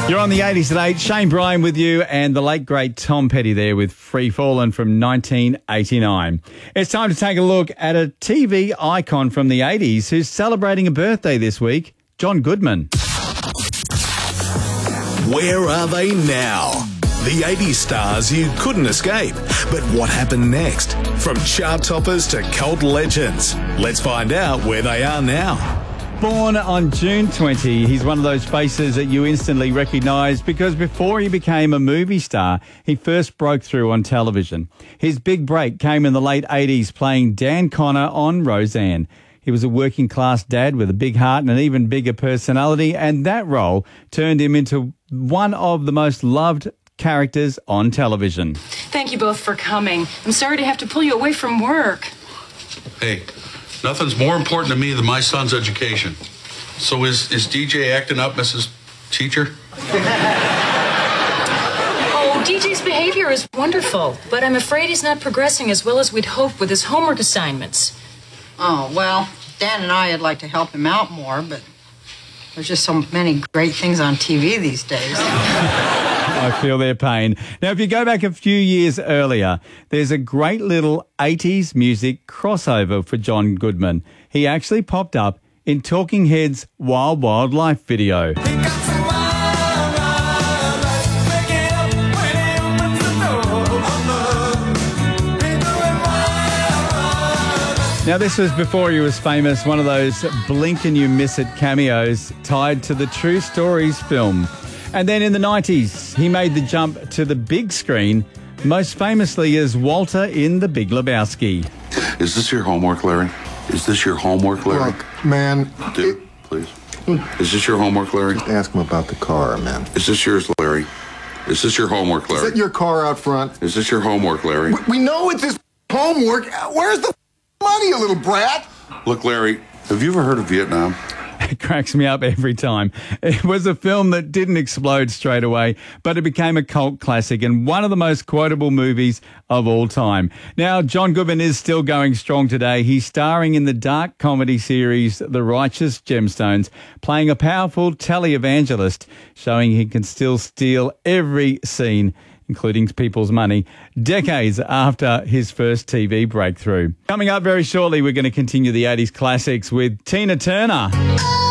You're on the 80s at 8. Shane Bryan with you and the late, great Tom Petty there with Free Fallin' from 1989. It's time to take a look at a TV icon from the 80s who's celebrating a birthday this week, John Goodman. Where are they now? The 80s stars you couldn't escape. But what happened next? From chart toppers to cult legends. Let's find out where they are now. Born on June 20, he's one of those faces that you instantly recognise because before he became a movie star, he first broke through on television. His big break came in the late 80s playing Dan Connor on Roseanne. He was a working-class dad with a big heart and an even bigger personality, and that role turned him into one of the most loved characters on television. Thank you both for coming. I'm sorry to have to pull you away from work. Hey, nothing's more important to me than my son's education. So is DJ acting up, Mrs. Teacher? Oh, DJ's behavior is wonderful, but I'm afraid he's not progressing as well as we'd hoped with his homework assignments. Oh, well, Dan and I would like to help him out more, but there's just so many great things on TV these days. I feel their pain. Now, if you go back a few years earlier, there's a great little 80s music crossover for John Goodman. He actually popped up in Talking Heads' Wild Wild Life video. Now, this was before he was famous, one of those blink and you miss it cameos tied to the True Stories film. And then in the 90s, he made the jump to the big screen, most famously as Walter in The Big Lebowski. Is this your homework, Larry? Is this your homework, Larry? Look, man. Dude, please. Is this your homework, Larry? Just ask him about the car, man. Is this yours, Larry? Is this your homework, Larry? Is that your car out front? Is this your homework, Larry? We know it's his homework. Where's the money, you little brat? Look, Larry, have you ever heard of Vietnam? It cracks me up every time. It was a film that didn't explode straight away, but it became a cult classic and one of the most quotable movies of all time. Now, John Goodman is still going strong today. He's starring in the dark comedy series The Righteous Gemstones, playing a powerful televangelist, showing he can still steal every scene, including people's money, decades after his first TV breakthrough. Coming up very shortly, we're going to continue the 80s classics with Tina Turner.